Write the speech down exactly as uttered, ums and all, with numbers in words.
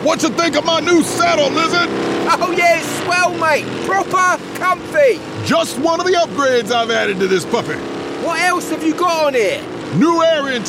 What you think of my new saddle, Lizard? Oh yeah, it's swell, mate. Proper comfy. Just one of the upgrades I've added to this puppy. What else have you got on here? New air intake.